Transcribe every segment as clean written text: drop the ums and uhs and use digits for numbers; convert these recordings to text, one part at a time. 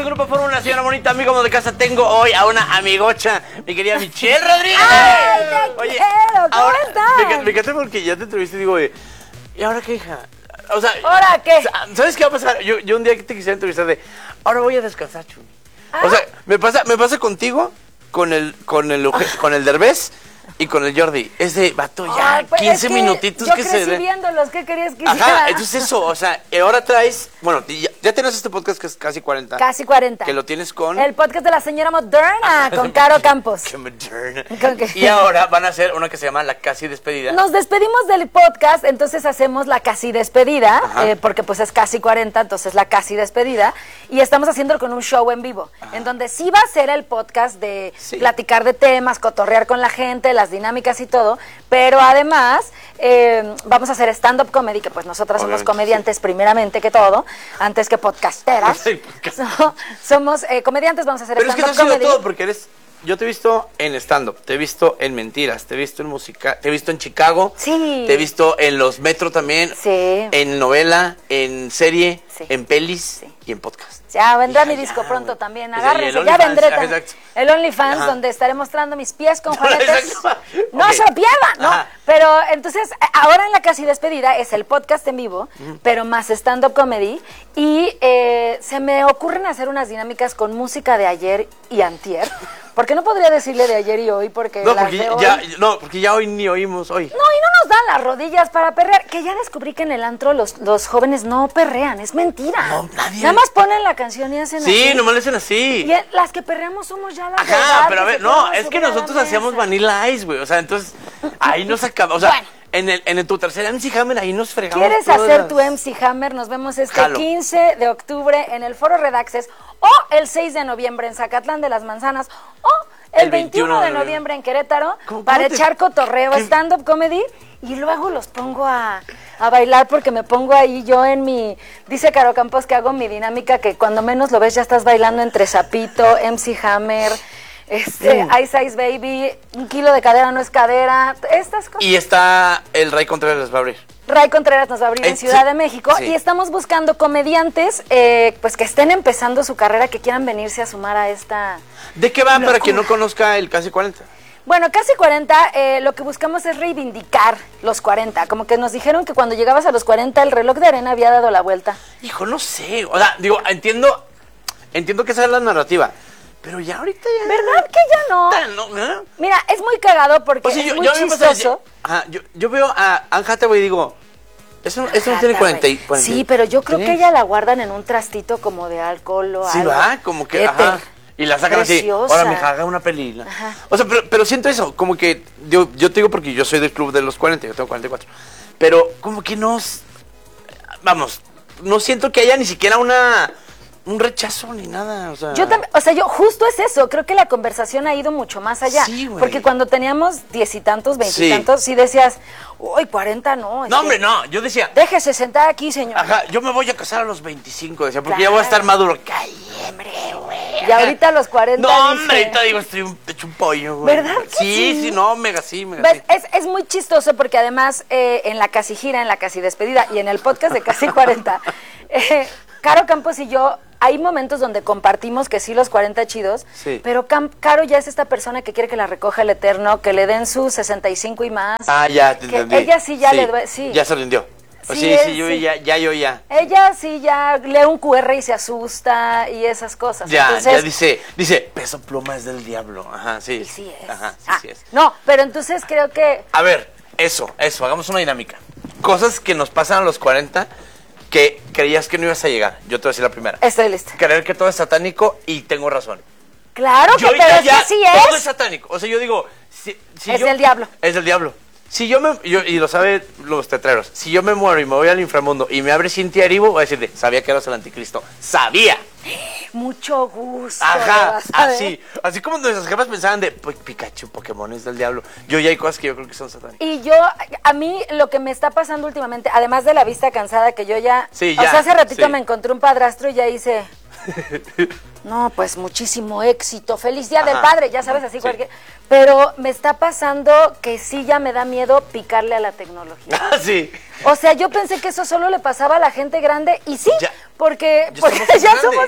Grupo Fórmula, señora bonita, amigo de casa. Tengo hoy a una amigocha, mi querida Michelle Rodríguez. ¡Ay, te quiero! ¿Cómo estás? Me encanta porque ya te entrevisté y digo, ¿y ahora qué, hija? O sea, ¿ahora qué? ¿Sabes qué va a pasar? Yo un día que te quisiera entrevistar ahora voy a descansar, Chumi. O sea, me pasa contigo, con el Derbez y con el Jordi. Es de, vato, ya, Ay, pues 15 es que minutitos yo que crecí se den. viéndolos, ¿qué querías que hiciera? Ajá, entonces eso, o sea, ahora traes, bueno, ya tienes este podcast que es casi 40. Casi 40. Que lo tienes con... El podcast de la señora moderna, con Caro Campos. Qué moderna. ¿Con qué? Y ahora van a hacer una que se llama La Casi Despedida. Nos despedimos del podcast, entonces hacemos la casi despedida, porque pues es casi 40, entonces la casi despedida, y estamos haciéndolo con un show en vivo, en donde sí va a ser el podcast de platicar de temas, cotorrear con la gente, las dinámicas y todo, pero además vamos a hacer stand-up comedy, que pues nosotras somos comediantes primeramente que todo, antes que podcasteras. Somos comediantes, vamos a hacer stand-up comedy. Pero es que no ha sido todo, porque yo te he visto en stand-up, te he visto en mentiras, te he visto en música, te he visto en Chicago, te he visto en los Metro también, en novela, en serie, en pelis y en podcast. Ya vendrá mi disco pronto también, agárrense, ya vendré también. El OnlyFans, donde estaré mostrando mis pies con juanetes. No se lo pierdan, ¿no? Pero entonces, ahora en la casi despedida es el podcast en vivo, pero más stand-up comedy, y se me ocurren hacer unas dinámicas con música de ayer y antier, porque no podría decirle de ayer y hoy, porque porque ya hoy ni oímos hoy. No, y no nos dan las rodillas para perrear, que ya descubrí que en el antro los jóvenes no perrean, es mentira. No, nadie. Nada más ponen la canción y hacen así. Sí, nomás le hacen así. Y las que perreamos somos ya las Ajá, pero a ver, no, es que nosotros hacíamos Vanilla Ice, güey, o sea, entonces, ahí nos acabamos, o sea, en tu tercer MC Hammer, ahí nos fregamos. ¿Quieres hacer tu MC Hammer? Nos vemos este 15 de octubre en el Foro Redaxes, o el 6 de noviembre en Zacatlán de las Manzanas, o el 21 de noviembre en Querétaro, para echar cotorreo, stand-up comedy, y luego los pongo a bailar, porque me pongo ahí yo en mi... Dice Caro Campos que hago mi dinámica, que cuando menos lo ves ya estás bailando entre Zapito, MC Hammer, Ice Ice Baby, un kilo de cadera no es cadera, estas cosas. Y está el Ray Contreras, les va a abrir. Ray Contreras nos va a abrir en Ciudad de México, y estamos buscando comediantes pues que estén empezando su carrera, que quieran venirse a sumar a esta... ¿De qué va para quien no conozca el Casi 40? Bueno, Casi 40, lo que buscamos es reivindicar los 40. Como que nos dijeron que cuando llegabas a los 40 el reloj de arena había dado la vuelta. Hijo, no sé, o sea, digo, entiendo que esa es la narrativa, pero ya ahorita ya... ¿Verdad que ya no? Mira, es muy cagado porque es muy chistoso. Yo veo a Anne Hathaway y digo, eso no tiene 40. Sí, pero yo creo que ella la guardan en un trastito como de alcohol o algo. Sí, va, como que, y la sacan así, ahora me haga una peli. O sea, pero siento eso, como que, yo te digo porque yo soy del club de los 40, yo tengo 44, pero como que no siento que haya ni siquiera un rechazo ni nada, o sea... Yo también, yo justo es eso, creo que la conversación ha ido mucho más allá. Sí, güey. Porque cuando teníamos 10 y tantos, 20 y tantos, sí decías, uy, 40 no. No, hombre, no, yo decía... Déjese sentar aquí, señor. Ajá, yo me voy a casar a los 25, decía, porque ya voy a estar maduro. ¡Ay, hombre, güey! Y ahorita a los 40 no, hombre, ahorita digo, estoy hecho un pollo, güey. ¿Verdad que sí? No, mega sí. Es muy chistoso porque además en la casi gira, en la casi despedida y en el podcast de Casi 40, Caro Campos y yo, hay momentos donde compartimos que sí los 40 chidos, pero Caro ya es esta persona que quiere que la recoja el Eterno, que le den sus 65 y más. Ah, ya, te entendí. Ella sí ya le duele, ya se rindió. Sí, yo ya. Ella sí ya lee un QR y se asusta y esas cosas. Ya, entonces, ya dice, Peso Pluma es del diablo. Ajá, sí. Y sí es. Ajá, sí es. No, pero entonces creo que... A ver, eso, hagamos una dinámica. Cosas que nos pasan a los 40 que creías que no ibas a llegar. Yo te voy a decir la primera. Estoy lista. Creer que todo es satánico y tengo razón. Claro, pero es que sí es. Todo es satánico. O sea, yo digo... es del diablo. Es del diablo. Si y lo saben los tetreros, si yo me muero y me voy al inframundo y me abre Cintia Erivo, voy a decirte, sabía que eras el anticristo. ¡Sabía! Mucho gusto. Ajá, así como nuestras jefas pensaban de Pikachu, Pokémon es del diablo. Ya hay cosas que yo creo que son satánicas. Y a mí lo que me está pasando últimamente, además de la vista cansada, que yo ya... Sí, o sea, hace ratito me encontré un padrastro y ya hice... No, pues muchísimo éxito, feliz día del padre, ya sabes, así cualquier... Pero me está pasando que sí ya me da miedo picarle a la tecnología. Sí. O sea, yo pensé que eso solo le pasaba a la gente grande, y sí, porque ya somos...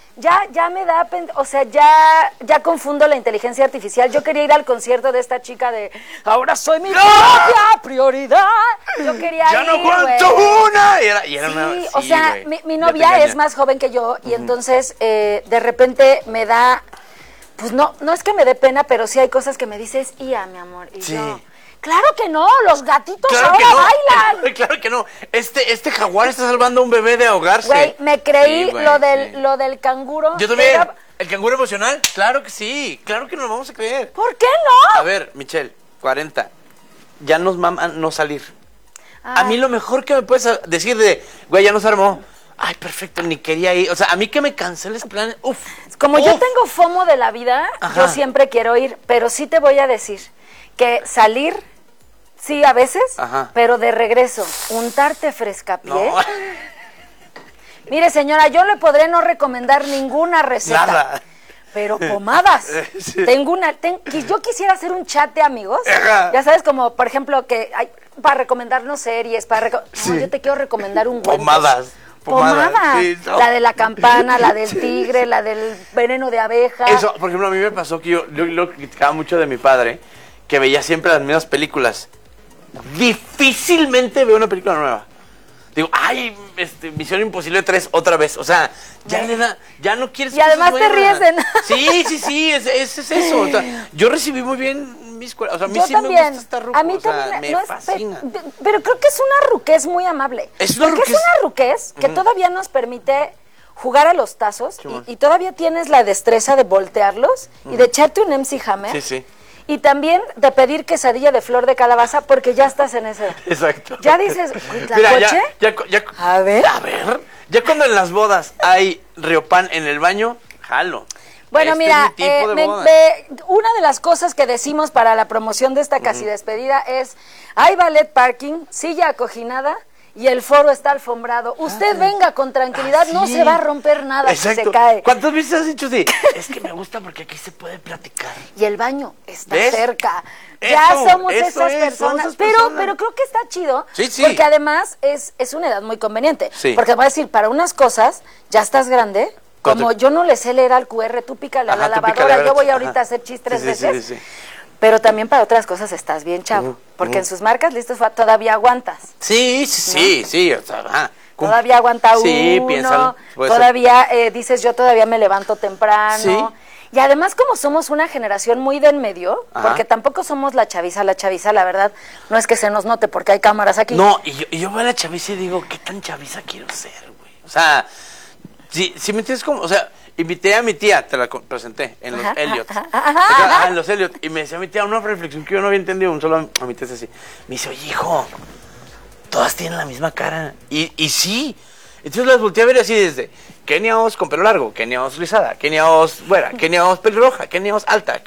ya me da, o sea, ya confundo la inteligencia artificial. Yo quería ir al concierto de esta chica de ahora soy mi propia prioridad. Yo quería ir, no aguanto una. Y era sí, una, o sea, mi novia es más joven que yo y entonces de repente me da, pues no es que me dé pena, pero sí hay cosas que me dices, Ia, mi amor, y yo... Claro que no, los gatitos ahora bailan. Claro que no. Este jaguar está salvando a un bebé de ahogarse. Güey, me creí lo del canguro. Yo también. ¿El canguro emocional? Claro que sí. Claro que nos lo vamos a creer. ¿Por qué no? A ver, Michelle, 40. Ya nos maman no salir. A mí lo mejor que me puedes decir güey, ya nos armó. Ay, perfecto, ni quería ir. O sea, a mí que me canceles plan. Como yo tengo FOMO de la vida, yo siempre quiero ir, pero sí te voy a decir que salir, sí, a veces, pero de regreso, untarte frescapié. No. Mire, señora, yo le podré no recomendar ninguna receta. Nada. Pero pomadas. Sí. Yo quisiera hacer un chat de amigos. Ya sabes, como por ejemplo, que hay para recomendarnos series, no, yo te quiero recomendar un pomadas. Pomadas. Sí, no. La de la campana, la del tigre, la del veneno de abeja. Eso, por ejemplo, a mí me pasó que yo lo criticaba mucho de mi padre, que veía siempre las mismas películas. Difícilmente veo una película nueva. Digo, ay, Misión Imposible 3 otra vez. O sea, ya no quieres. Y además te ríes de nada. Sí, es eso. O sea, yo recibí muy bien mis o sea, a mí yo sí también. me gusta esta ruca. A mí también me fascina. Pero creo que es una ruquez muy amable. Es una ruquez que todavía nos permite jugar a los tazos y todavía tienes la destreza de voltearlos y de echarte un MC Hammer. Sí. Y también de pedir quesadilla de flor de calabaza porque ya estás en ese. Exacto. Ya dices, mira, coche? Ya, a ver. Ya cuando en las bodas hay riopan en el baño, jalo. Bueno, mira, una de las cosas que decimos para la promoción de esta casi despedida es, hay ballet parking, silla acoginada, y el foro está alfombrado. Usted venga con tranquilidad, no se va a romper nada si se cae. ¿Cuántas veces has dicho así? Es que me gusta porque aquí se puede platicar. Y el baño está cerca. Ya somos esas personas. Pero creo que está chido, porque además es una edad muy conveniente. Sí. Porque voy a decir, para unas cosas, ya estás grande, como yo no le sé leer al QR, tú pícale a la lavadora, yo voy ahorita a hacer chis 3 veces. Sí. Pero también para otras cosas estás bien, chavo. Porque en sus marcas listos todavía aguantas. Sí. O sea, todavía aguanta uno. Sí, piénsalo. Todavía dices, yo todavía me levanto temprano. Sí. Y además, como somos una generación muy de en medio, porque tampoco somos la chaviza, la verdad, no es que se nos note porque hay cámaras aquí. No, y yo veo a la chaviza y digo, ¿qué tan chaviza quiero ser, güey? O sea, si me entiendes cómo, o sea, invité a mi tía, te la presenté, en los Elliot. En los Elliot. Y me decía mi tía una reflexión que yo no había entendido, solo a mi tía así. Me dice, oye, hijo, todas tienen la misma cara. Y sí. Entonces las volteé a ver así desde Kenia Oz con pelo largo, Kenia Oz rizada, Kenia Oz güera, Kenia Oz pelirroja, Kenia Oz alta.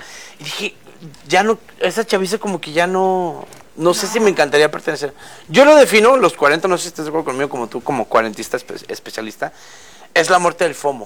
Y dije, ya no, esa chaviza como que ya no sé si me encantaría pertenecer. Yo lo defino, los 40, no sé si estás de acuerdo conmigo, como tú, como cuarentista especialista, es la muerte del FOMO.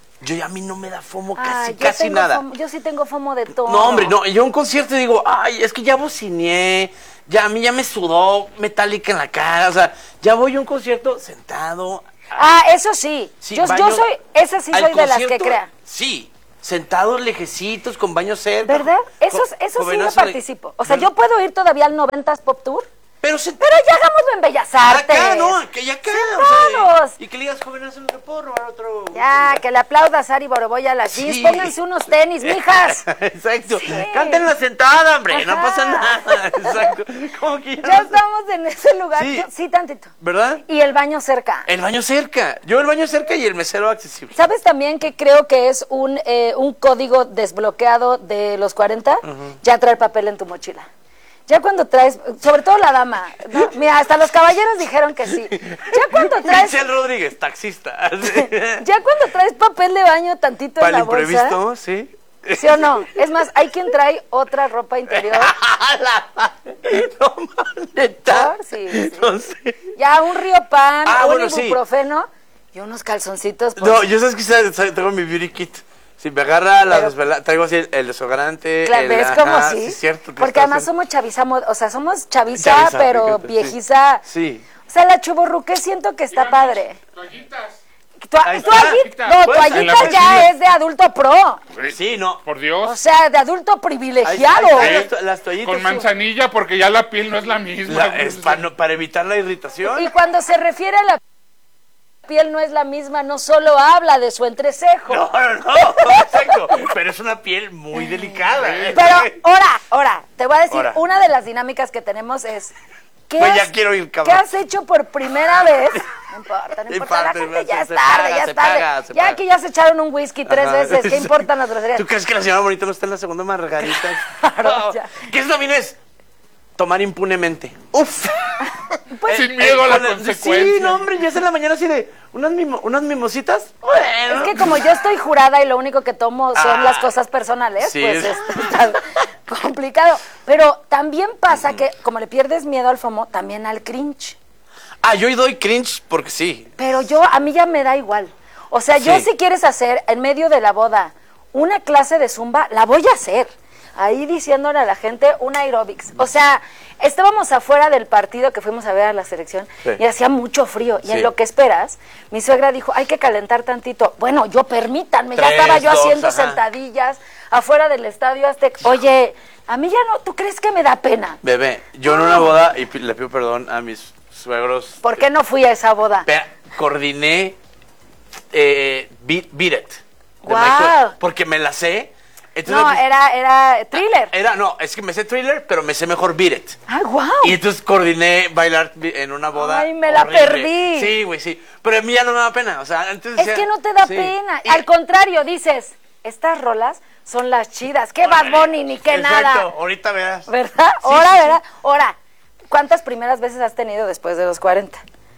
A mí no me da FOMO casi nada. Yo sí tengo FOMO de todo. No, hombre, no. Yo en un concierto digo, ay, es que ya bociné, a mí ya me sudó Metallica en la cara. O sea, ya voy a un concierto sentado. Eso sí. Yo soy, esa sí soy de las que crea. Sí, sentados lejecitos, con baño cerca. ¿Verdad? Eso sí me participo. O sea, yo puedo ir todavía al 90s Pop Tour. Pero ya hagámoslo en Bellas Artes. Acá, ¿no? Que ya acá. O sea, y que le digas, jóvenes, ¿no puedo robar otro? Ya, que le aplaudas a Ari Boroboya a las jeans. Pónganse unos tenis, mijas. Exacto. Sí. Cántenla sentada, hombre. No pasa nada. Exacto. Como que ya estamos en ese lugar. Sí, tantito. ¿Verdad? Y el baño cerca. El baño cerca. Yo el baño cerca y el mesero accesible. ¿Sabes también que creo que es un código desbloqueado de los 40? Ya traer papel en tu mochila. Ya cuando traes, sobre todo la dama, ¿no? Mira, hasta los caballeros dijeron que sí. Ya cuando traes... Michelle Rodríguez, taxista. Ya cuando traes papel de baño tantito en la bolsa. Para el imprevisto, sí. ¿Sí o no? Es más, hay quien trae otra ropa interior. No, ¿neta? Sí. No sé. Ya un Riopan, un ibuprofeno y unos calzoncitos. No, yo sabes que tengo mi beauty kit. Si me agarra la desvelada, traigo así el desodorante. Claro, ¿ves cómo sí? Sí, cierto. Porque además somos chaviza, o sea, somos chaviza pero viejiza. Sí. O sea, la chuborruque siento que está padre. Toallitas. toallita ya es de adulto pro. Sí, no. Por Dios. O sea, de adulto privilegiado. Las toallitas. Con manzanilla porque ya la piel no es la misma. Es para evitar la irritación. Y cuando se refiere a la piel no es la misma, no solo habla de su entrecejo. No, exacto. Pero es una piel muy delicada. Pero, ahora, te voy a decir, una de las dinámicas que tenemos es... ya quiero ir, cabrón. ¿Qué has hecho por primera vez? No importa, la gente ya es tarde. Ya que ya se echaron un whisky 3 veces, ¿qué importan las groserías? ¿Tú crees que la señora bonita no está en la segunda margarita? Claro, ¿Qué eso también es? Tomar impunemente. Uf. Pues, sin miedo a la consecuencia. Sí, no, hombre, ya es en la mañana así de unas mimositas. Bueno. Es que como yo estoy jurada y lo único que tomo son las cosas personales, sí, pues está complicado. Pero también pasa que como le pierdes miedo al FOMO, también al cringe. Yo doy cringe porque sí. Pero a mí ya me da igual. O sea, yo si quieres hacer en medio de la boda una clase de zumba, la voy a hacer. Ahí diciéndole a la gente un aeróbics. O sea, estábamos afuera del partido que fuimos a ver a la selección y hacía mucho frío. Y en lo que esperas, mi suegra dijo, hay que calentar tantito. Bueno, permítanme, ya estaba yo haciendo sentadillas afuera del Estadio Azteca. Oye, a mí ya no, ¿tú crees que me da pena? Bebé, yo en una boda, y le pido perdón a mis suegros. ¿Por qué no fui a esa boda? Coordiné Beat It. Wow. Porque me la sé. Entonces, no, era Thriller. Es que me sé Thriller, pero me sé mejor Beat It. Wow. Y entonces coordiné bailar en una boda. Ay, me la perdí. Sí, güey, sí. Pero a mí ya no me da pena. O sea, entonces es que no te da pena. Al contrario, dices, estas rolas son las chidas. ¿Qué Bad Bunny ni qué nada? Ahorita verás. ¿Verdad? Ahora, ¿cuántas primeras veces has tenido después de los 40?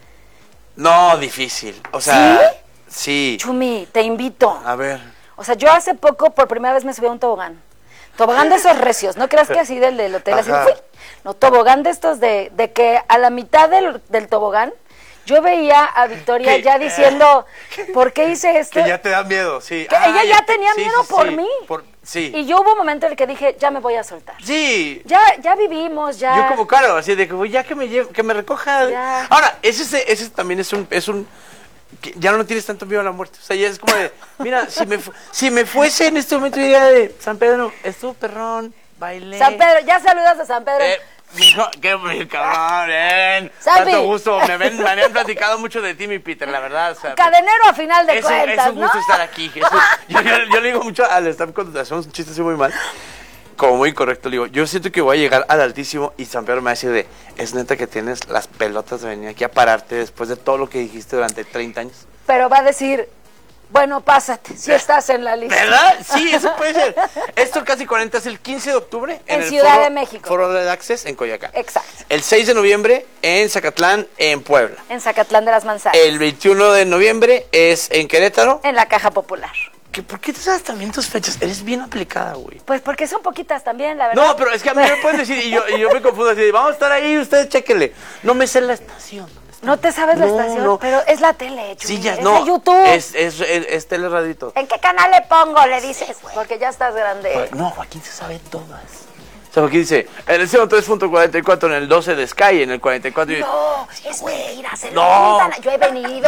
No, difícil. O sea, sí. Chumi, te invito. A ver. O sea, yo hace poco por primera vez me subí a un tobogán. Tobogán de esos recios, ¿no creas que así del hotel así fui? No, tobogán de estos de que a la mitad del tobogán yo veía a Victoria ya diciendo, ¿por qué hice esto? Que ya te da miedo, sí. Que ella ya tenía miedo por mí. Sí. Y yo hubo un momento en el que dije, ya me voy a soltar. Sí. Ya vivimos, ya. Yo como Caro, así de que ya que me recoja. Ya. Ahora, ese también es un ya no tienes tanto miedo a la muerte. O sea, ya es como de, mira, si me fuese en este momento, diría de San Pedro, estuvo perrón, bailé. San Pedro, ya saludas a San Pedro. Mijo, qué cabrón, bien. Tanto gusto. Me habían platicado mucho de ti, mi Peter, la verdad. O sea, cadenero a final de cuentas, es un gusto estar aquí. Yo le digo mucho al staff cuando hacemos un chiste así muy mal. Como muy incorrecto, le digo, yo siento que voy a llegar al Altísimo y San Pedro me va a decir es neta que tienes las pelotas de venir aquí a pararte después de todo lo que dijiste durante 30 años. Pero va a decir, bueno, pásate, si estás en la lista. ¿Verdad? Sí, eso puede ser. Esto casi 40 es el 15 de octubre en Ciudad de México. Foro de Access en Coyoacán. Exacto. El 6 de noviembre en Zacatlán, en Puebla. En Zacatlán de las Manzanas. El 21 de noviembre es en Querétaro. En la Caja Popular. ¿Por qué tú sabes también tus fechas? Eres bien aplicada, güey. Pues porque son poquitas también, la verdad. No, pero es que a mí me pueden decir, y yo me confundo así, vamos a estar ahí, ustedes chéquenle. No me sé la estación. No te sabes la estación, pero es la tele, Chumi. Sí, ya, es de YouTube. Es tele radito. ¿En qué canal le pongo? Le dices, porque ya estás grande. No, Joaquín se sabe todas. O sea, Joaquín dice, en el 103.44, en el 12 de Sky, en el 44... No, es mentira, se lo apuntan. Yo he venido,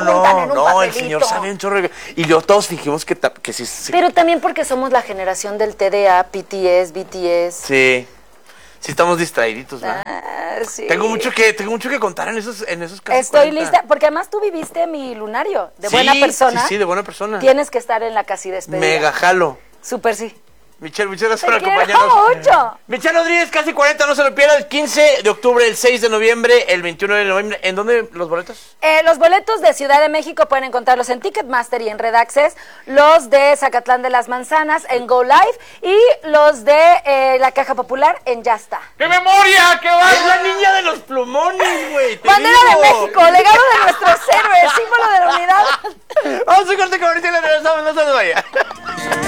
no, el señor sabe un chorro. Y yo todos fingimos que sí. Pero también porque somos la generación del TDA, PTS, BTS. Sí. Sí estamos distraíditos, ¿verdad? Sí. Tengo mucho que contar en esos casos. Estoy lista, porque además tú viviste mi lunario de buena persona. Sí, de buena persona. Tienes que estar en la casi despedida. Mega jalo. Súper sí. Michelle, muchas gracias por acompañarnos. Mucho. Michelle Rodríguez, casi 40, no se lo pierda. El 15 de octubre, el 6 de noviembre, el 21 de noviembre. ¿En dónde los boletos? Los boletos de Ciudad de México pueden encontrarlos en Ticketmaster y en Red Access. Los de Zacatlán de las Manzanas en Go Live. Y los de la Caja Popular en Ya Está. ¡Qué memoria! ¡Qué va! Es la niña de los plumones, güey. Bandera de México, legado de nuestros héroes, símbolo de la unidad. Vamos a corte comercial y regresamos, no se nos vaya.